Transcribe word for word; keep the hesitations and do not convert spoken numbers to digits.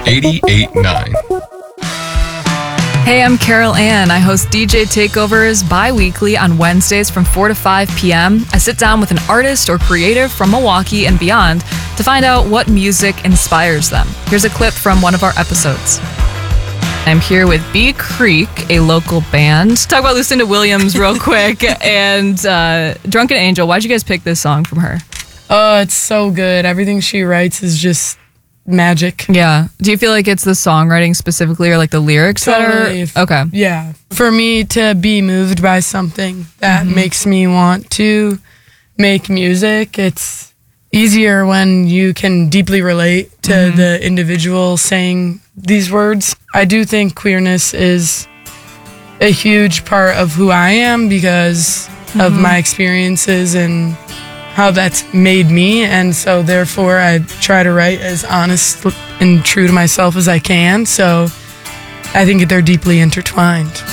eighty-eight point nine. Hey, I'm Carol Ann. I host D J Takeovers bi-weekly on Wednesdays from four to five p.m. I sit down with an artist or creative from Milwaukee and beyond to find out what music inspires them. Here's a clip from one of our episodes. I'm here with Bee Creek, a local band. Talk about Lucinda Williams real quick and uh, Drunken Angel. Why'd you guys pick this song from her? Oh, it's so good. Everything she writes is just magic. Yeah. Do you feel like it's the songwriting specifically or like the lyrics Totally. that are... Okay. Yeah. For me to be moved by something that mm-hmm. makes me want to make music, it's easier when you can deeply relate to mm-hmm. the individual saying these words. I do think queerness is a huge part of who I am because mm-hmm. of my experiences and how that's made me, and so therefore I try to write as honest and true to myself as I can, so I think they're deeply intertwined.